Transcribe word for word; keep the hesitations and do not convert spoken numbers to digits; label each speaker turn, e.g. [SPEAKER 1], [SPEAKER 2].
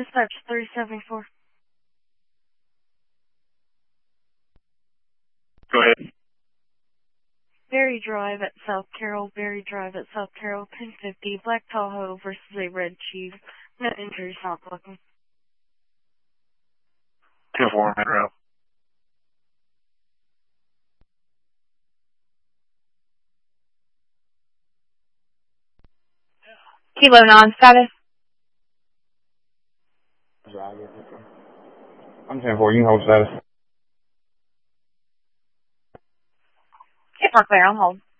[SPEAKER 1] Dispatch three seventy-four.
[SPEAKER 2] Go ahead.
[SPEAKER 1] Berry Drive at South Carroll, Berry Drive at South Carroll, ten fifty, Black Tahoe versus a Red Chief. No injuries, not looking.
[SPEAKER 2] ten four, minute route.
[SPEAKER 3] Kilo non-status.
[SPEAKER 4] I'm ten four, you can hold status.
[SPEAKER 3] Get more clear on hold.